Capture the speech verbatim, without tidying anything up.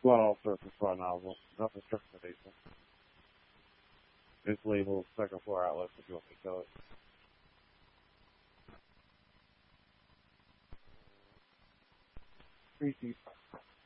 Not all surface front nozzle, not the strictidation. It's labeled second floor outlets if you want me to tell it. Three feet.